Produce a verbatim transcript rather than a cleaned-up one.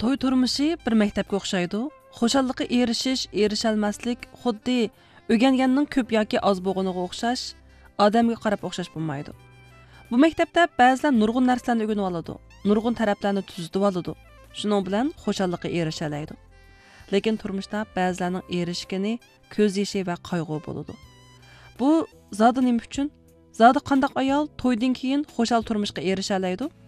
To'y turmushi bir maktabga o'xshaydi. Xo'shallikqa erishish, erishalmaslik xuddi o'rganganning ko'p yoki oz bo'lganiga o'xshash, odamga qarab o'xshash bo'lmaydi. Bu maktabda ba'zilar nurg'un narsalarni o'rganib oladi, nurg'un taraflarni tuzitib oladi. Shuning bilan xo'shallikqa erishalaydi. Lekin turmushda ba'zilarning erishgani ko'z yoshi va qayg'u bo'ladi. Bu zodi nima uchun? Zodi qandaq ayol to'ydan keyin xo'shal turmushga erishalaydi?